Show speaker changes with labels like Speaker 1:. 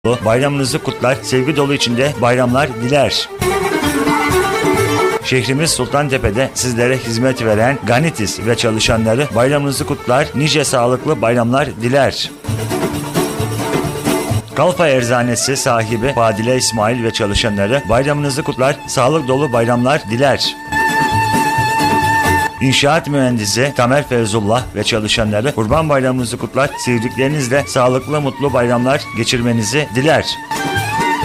Speaker 1: bayramınızı kutlar, sevgi dolu içinde bayramlar diler. Şehrimiz Sultantepe'de sizlere hizmet veren Ganitis ve çalışanları bayramınızı kutlar, nice sağlıklı bayramlar diler. Kalfa Eczanesi sahibi Fadile İsmail ve çalışanları bayramınızı kutlar, sağlık dolu bayramlar diler. İnşaat mühendisi Tamer Fevzullah ve çalışanları Kurban Bayramınızı kutlar, sevdiklerinizle sağlıklı mutlu bayramlar geçirmenizi diler.